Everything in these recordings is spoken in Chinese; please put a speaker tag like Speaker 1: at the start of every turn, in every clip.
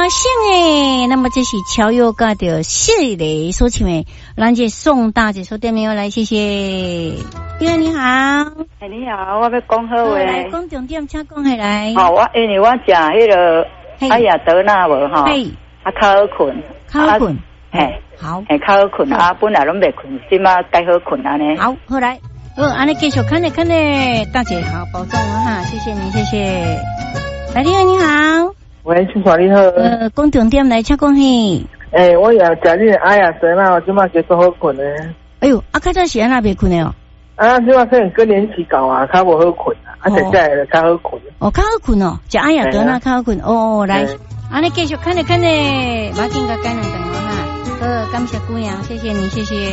Speaker 1: 性诶，那么这是乔佑家的谢雷所唱的，咱这宋大姐说店名要来，谢谢。你好，你好。
Speaker 2: 哎，你好，我要讲好话。
Speaker 1: 来讲重点，请讲下来。
Speaker 2: 哦，因为我食迄个阿雅德纳无吼，啊较好困，
Speaker 1: 较好困，
Speaker 2: 嘿，
Speaker 1: 好，
Speaker 2: 嘿较好困啊，本来拢袂困，即马该好困安尼。
Speaker 1: 好，好来，安尼继续看咧，大姐好，保重了哈，谢谢你，谢谢。来，你好，你好。
Speaker 3: 喂，清华你好。
Speaker 1: 讲重点来，请讲嘿。
Speaker 3: 我也食你的阿雅德纳，即马结束好困咧。
Speaker 1: 哎呦，较早是安那袂困的哦。
Speaker 3: 即马可能更年期搞啊，较无好困啊，食起来较好困。
Speaker 1: 较好困哦，食阿雅德纳较好困哦。来，安尼继续看咧，马紧甲干两等哈。感谢姑娘，谢谢你，谢谢。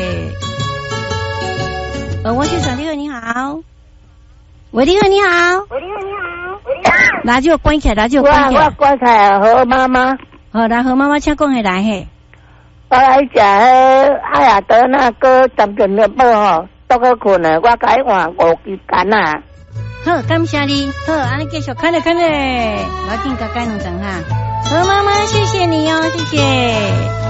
Speaker 1: 我是小丽儿，你好。喂，丽儿你好。radio关起来，我
Speaker 4: 关起来，何妈妈。
Speaker 1: 好，来何妈妈，请讲下来嘿。
Speaker 4: 我来食阿雅德纳个10点的报吼，都好困了，我改换5支干啊。
Speaker 1: 好，感谢你。好，安尼继续看咧，马紧甲干两等哈。何妈妈，谢谢你哦，谢谢。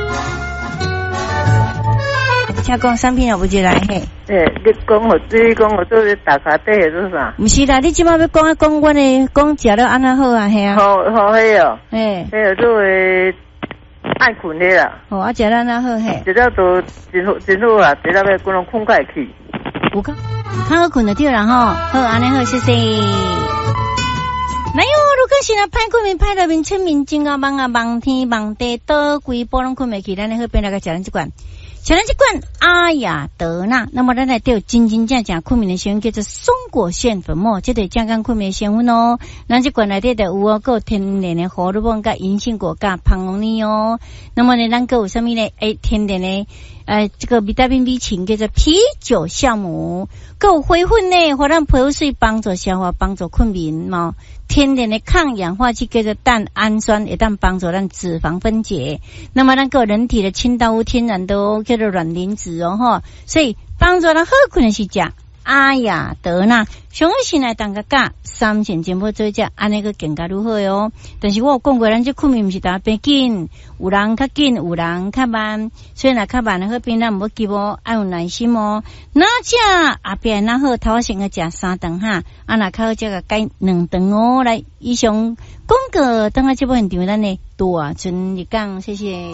Speaker 1: 请讲产品也不进来嘿。
Speaker 4: 你讲我做打卡底是做啥？
Speaker 1: 不是啦，你即摆要讲我呢，讲食了安那好啊，嘿啊。
Speaker 4: 好嘿哦。
Speaker 1: 嘿。
Speaker 4: 嘿，做为爱困的啦。
Speaker 1: 哦，啊，食了安那好嘿。
Speaker 4: 食了都真好啊，食了要拢困快去。
Speaker 1: 有较好困就对啦吼。好，安尼好，谢谢。哪有？如果是那歹困眠、歹入眠、出眠症啊、梦天、梦地，倒规波拢困袂去，咱好变来个食咱这款。小咱这款阿雅德纳，那么咱来对真正困眠的成分叫做松果腺粉末，这对健康困眠的成分哦。咱这款内底的有哦，有天然的荷尔蒙甲银杏果甲胖龙尼哦。那么呢，咱个有什么呢？天然的这个维他命 B 群叫做啤酒酵母，个有灰粉呢，互咱皮肤水帮助消化，帮助困眠嘛。天然的抗氧化剂叫做蛋氨酸，会当帮助咱脂肪分解。那么咱个人体的清道夫天然的哦，叫做卵磷脂哦吼，所以帮助咱好困的是食阿雅德纳。上好先来当个价3钱钱要做只，安尼个更加如何哟？但是我有讲过，咱这困眠不是大变紧，有人较紧，有人较慢，所以若较慢的好变，咱唔好急哦，要有耐心哦。哪只后边哪好，头先个食3顿哈，若较好这个改2顿哦。来，以上广告等下这部现场咱呢大春日讲，谢谢。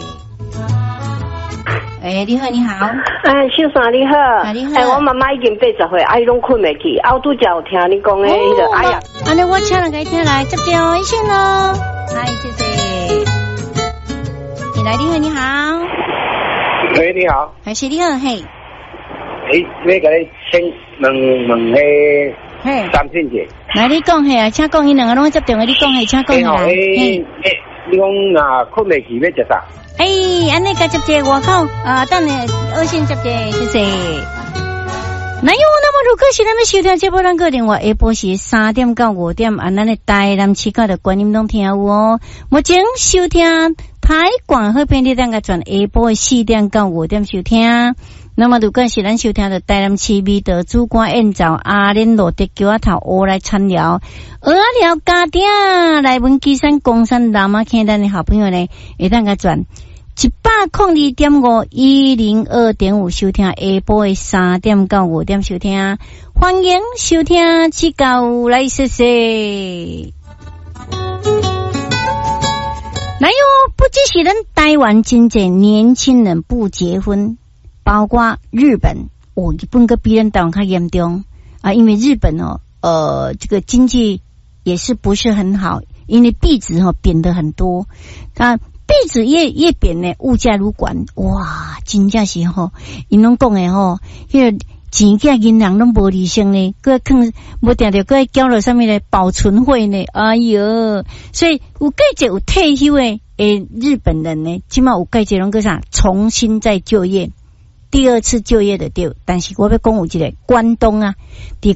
Speaker 1: 你好，你好。
Speaker 4: 秀山你好。
Speaker 1: 你好。
Speaker 4: 我妈妈已经80岁，拢困袂去。我拄则有听你讲的迄个，哎呀。
Speaker 1: 安尼我请人家听来接掉一线咯。嗨，谢谢。你来，你好，你好。
Speaker 3: 喂，你好。
Speaker 1: 还是你好，嘿。
Speaker 3: 那个先问迄产品者。
Speaker 1: 来，你讲嘿啊，请讲，伊两个拢接电话，你讲嘿，请讲啦。
Speaker 3: 你讲若困袂去要食啥？
Speaker 1: 安尼甲接者外口等下二线接者，谢谢。那么如果是咱们收听节目，咱个电话下晡时3点到5点，咱的台南市角的观音拢听有哦。目前收听台广好片的咱个转下晡4点到5点收听。那么如果是咱收听的台南市美德主管演奏阿莲罗的桥头乌来参聊，鹅寮家庭来文基山公山南马坑咱的好朋友呢，会当个转102.5 收听下晡3点到5点收听，欢迎收听指教来谢谢。来哟，不只是咱台湾真济年轻人不结婚，包括日本日本个比咱台湾较严重因为日本这个经济也是不是很好，因为币值贬得很多，币值越贬呢，物价如管，哇，真正是因拢讲的迄个钱价银行拢无利息呢，搁坑无定着搁交了上面的保存费呢，哎哟，所以有介者有退休的日本人呢，起码有介者拢个啥重新再就业，第二次就业的对，但是我要讲有一个关东伫